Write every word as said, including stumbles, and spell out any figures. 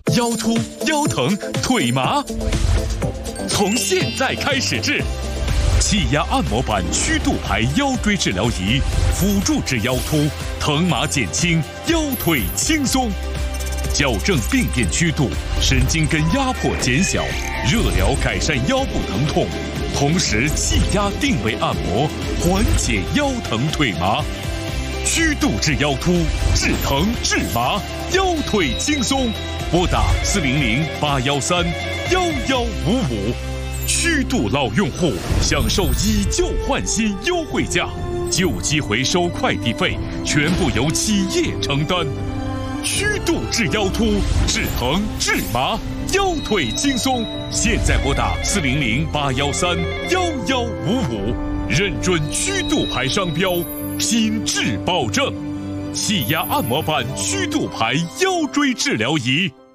腰突、腰疼、腿麻，从现在开始治。气压按摩板曲度牌腰椎治疗仪，辅助治腰突，疼麻减轻，腰腿轻松。矫正病变曲度，神经根压迫减小，热疗改善腰部疼痛，同时气压定位按摩，缓解腰疼腿麻。曲度治腰突，治疼治麻，腰腿轻松。拨打四零零八幺三幺幺五五。曲度老用户享受以旧换新优惠价，旧机回收快递费全部由企业承担。曲度治腰突，治疼治麻，腰腿轻松。现在拨打四零零八幺三幺幺五五，认准曲度牌商标，品质保证。气压按摩板曲度牌腰椎治疗仪。